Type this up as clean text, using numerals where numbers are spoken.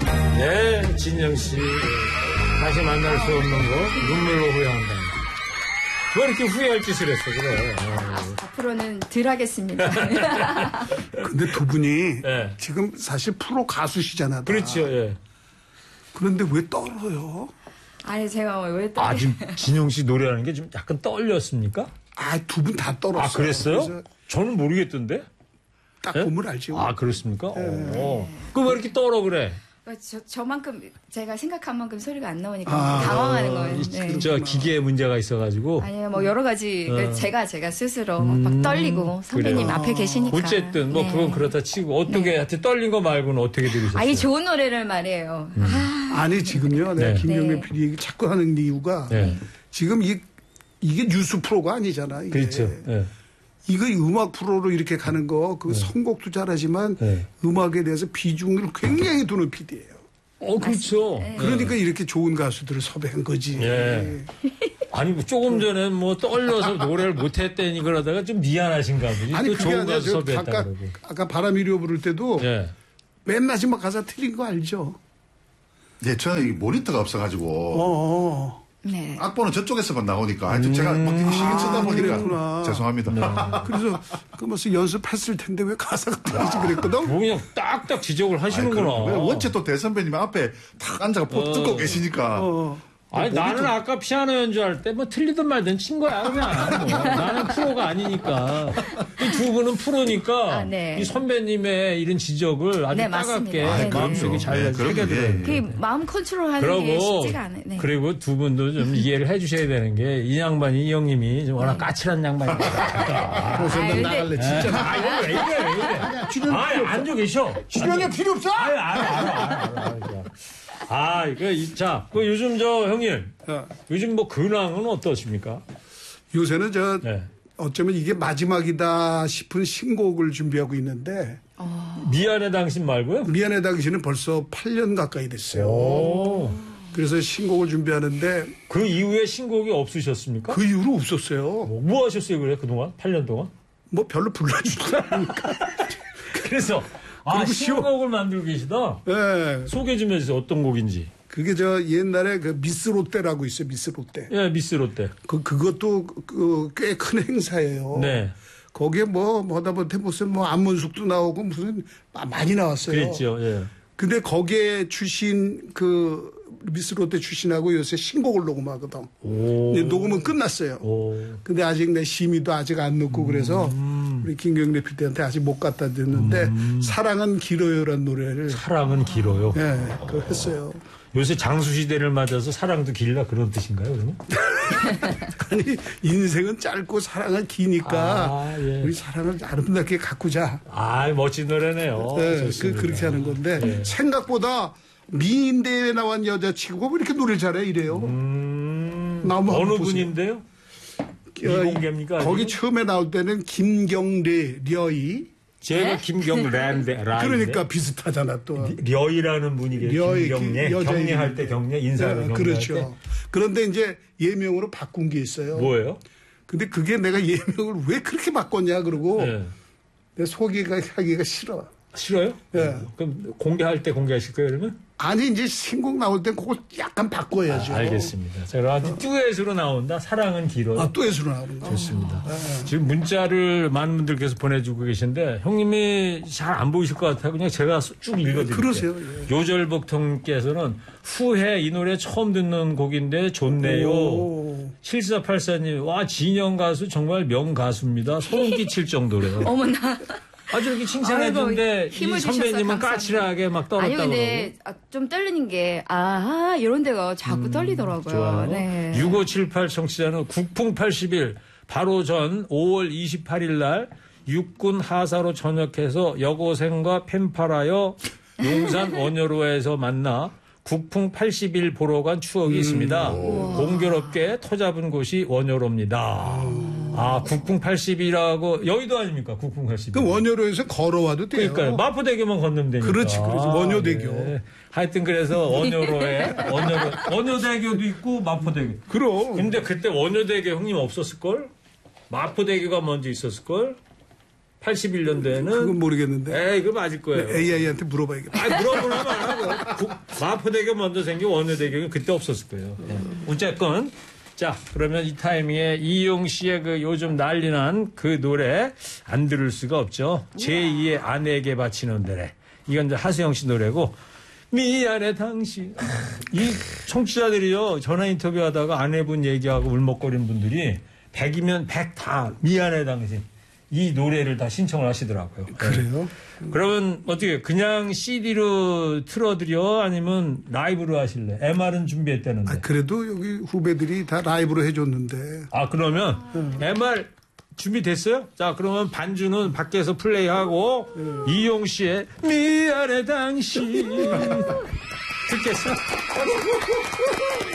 네, 진영 씨. 다시 만날 수 없는 거 눈물로 후회한다. 왜 이렇게 후회할 짓을 했어, 그래. 앞으로는 덜 하겠습니다. 근데 두 분이 네. 지금 사실 프로 가수시잖아. 그렇죠, 예. 그런데 왜 떨어요? 아니, 제가 왜 또. 지금 진영 씨 노래하는 게 좀 약간 떨렸습니까? 두 분 다 떨었어요. 그랬어요? 그래서 저는 모르겠던데? 딱 네? 보면 알죠. 그렇습니까? 그럼 왜 이렇게 떨어 그래? 저만큼 제가 생각한 만큼 소리가 안 나오니까 당황하는 거예요. 네. 저 기계에 문제가 있어가지고. 아니요, 뭐 여러 가지 제가 스스로 막 떨리고 선배님 그래요. 앞에 계시니까. 어쨌든 뭐 그건 그렇다 치고 어떻게 하여튼 떨린 거 말고는 어떻게 들으셨어요? 이 좋은 노래를 말해요. 아니 지금요. 내가 네. 김경래 네. PD 얘기 자꾸 하는 이유가 네. 지금 이게 뉴스 프로가 아니잖아. 이게. 그렇죠. 네. 이거 음악 프로로 이렇게 가는 거, 선곡도 잘하지만 네. 음악에 대해서 비중을 굉장히 두는 PD예요. 그렇죠. 네. 그러니까 이렇게 좋은 가수들을 섭외한 거지. 예. 아니, 뭐 조금 전에 뭐 떨려서 노래를 못했다니 그러다가 좀 미안하신가 보지. 아니 또 그게 좋은 아니라 가수 섭외했다 그러고. 아까 바람 이리오 부를 때도 예. 맨 마지막 가사 틀린 거 알죠? 네, 저는 이 모니터가 없어가지고 네. 악보는 저쪽에서만 나오니까 하여튼 제가 막 신경 쓰다 보니까 그랬구나. 죄송합니다. 그래서 그 무슨 연습했을 텐데 왜 가사가 틀리지 그랬거든? 뭐 그냥 딱딱 지적을 하시는구나. 원체 또 대선배님 앞에 탁 앉아가 복 듣고 계시니까. 아니, 나는 아까 피아노 연주할 때 뭐 틀리든 말든 친 거야, 그냥. 뭐. 나는 프로가 아니니까. 이 두 분은 프로니까 네. 이 선배님의 이런 지적을 아주 네, 따갑게 맞습니다. 마음속에 잘 그럼요. 새겨들어요. 그 마음 컨트롤하는 게 쉽지가 않아요. 네. 그리고 두 분도 좀 이해를 해주셔야 되는 게 이 양반이, 이 형님이 좀 워낙 까칠한 양반이니까. 그래서 나갈래 진짜. 이거 왜 이래. 앉아 계셔. 출연료 필요 없어? 알아. 요즘 형님. 요즘 뭐 근황은 어떠십니까? 요새는 네. 어쩌면 이게 마지막이다 싶은 신곡을 준비하고 있는데 미안해 당신 말고요? 미안해 당신은 벌써 8년 가까이 됐어요. 그래서 신곡을 준비하는데 그 이후에 신곡이 없으셨습니까? 그 이후로 없었어요. 뭐 하셨어요, 그래, 그동안? 8년 동안? 뭐 별로 불러주더라니까. 그래서, 신곡을 만들고 계시다? 네. 소개 좀 해주세요, 어떤 곡인지. 그게 옛날에 그 미스 롯데라고 있어요, 미스 롯데. 예, 미스 롯데. 그것도 꽤 큰 행사예요. 네. 거기에 뭐다 못해 무슨 안문숙도 나오고 무슨 많이 나왔어요. 그랬죠, 예. 근데 거기에 출신 미스 롯데 출신하고 요새 신곡을 녹음하거든. 녹음은 끝났어요. 근데 아직 내 심의도 아직 안 넣고 그래서 우리 김경래 PD한테 아직 못 갖다 줬는데 사랑은 길어요라는 노래를. 사랑은 길어요. 네, 그걸 했어요. 요새 장수시대를 맞아서 사랑도 길라 그런 뜻인가요, 그러면? 아니, 인생은 짧고 사랑은 기니까 예. 우리 사랑을 아름답게 가꾸자. 멋진 노래네요. 네, 좋습니다. 그렇게 하는 건데 생각보다 미인 대회에 나온 여자치고 왜 이렇게 노래를 잘해 이래요. 어느 분인데요? 이공개입니까? 거기 처음에 나올 때는 김경래 려이. 제가 김경래인데. 그러니까 비슷하잖아 또. 려이라는 분이 계세요. 김경래. 경례할 때 경례, 인사를 경례할 그렇죠. 때. 그런데 이제 예명으로 바꾼 게 있어요. 뭐예요? 근데 그게 내가 예명을 왜 그렇게 바꿨냐 그러고 네. 내 소개하기가 싫어. 싫어요? 네. 그럼 공개할 때 공개하실 거예요, 그러면? 아니 이제 신곡 나올 땐 그걸 약간 바꿔야죠. 알겠습니다. 자, 그럼 듀엣으로 나온다. 사랑은 길어요. 듀엣으로 나오는 거. 좋습니다. 지금 문자를 많은 분들께서 보내주고 계신데 형님이 잘 안 보이실 것 같아요. 그냥 제가 쭉 읽어드릴게요. 그러세요. 예. 요절복통께서는 후회 이 노래 처음 듣는 곡인데 좋네요. 7484님 와 진영 가수 정말 명가수입니다. 소름 끼칠 정도래요. 어머나. 아주 이렇게 칭찬해주는데 이 선배님은 까칠하게 막 떨었다고. 아니 근데 좀 떨리는 게 이런 데가 자꾸 떨리더라고요. 좋아요. 네. 6578 청취자는 국풍 80일 바로 전 5월 28일 날 육군 하사로 전역해서 여고생과 펜팔하여 용산 원효로에서 만나 국풍 80일 보러 간 추억이 있습니다. 공교롭게 터잡은 곳이 원효로입니다. 국풍 80이라고 여의도 아닙니까? 국풍 80. 그 원효로에서 걸어와도 돼요. 그러니까요. 마포대교만 건너면 되니까. 그렇지. 원효대교. 네. 하여튼 그래서 원효로에 원효대교도 있고 마포대교. 그럼. 근데 그때 원효대교 형님 없었을걸? 마포대교가 먼저 있었을걸? 그건 81년도에는 모르겠는데. 에이, 그거 맞을 거예요. AI한테 물어봐야겠다. 아, 물어보면 하고 마포대교 먼저 생긴 원효대교는 그때 없었을 거예요. 어쨌건 자, 그러면 이 타이밍에 이용 씨의 그 요즘 난리난 그 노래 안 들을 수가 없죠. 제2의 아내에게 바치는 노래. 이건 이제 하수영 씨 노래고 미안해 당신. 이 청취자들이요 전화 인터뷰하다가 아내분 얘기하고 울먹거리는 분들이 100이면 100 다 미안해 당신. 이 노래를 다 신청을 하시더라고요. 그래요? 그러면 어떻게 그냥 CD로 틀어드려 아니면 라이브로 하실래? MR은 준비했다는데. 그래도 여기 후배들이 다 라이브로 해줬는데. 아 그러면 MR 준비됐어요? 자 그러면 반주는 밖에서 플레이하고 이용 씨의 미안해 당신 듣겠어?